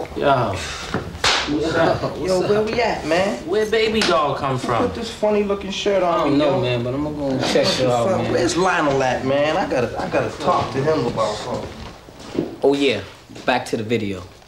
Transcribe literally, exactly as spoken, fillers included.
Yo. What's up? What's yo, up? where we at, man? Where baby doll come from? Put this funny looking shirt on I don't me, know, yo. man, but I'm gonna go and check you out, man. Where's Lionel at, man? I gotta, I gotta talk to him about something. Oh yeah, back to the video.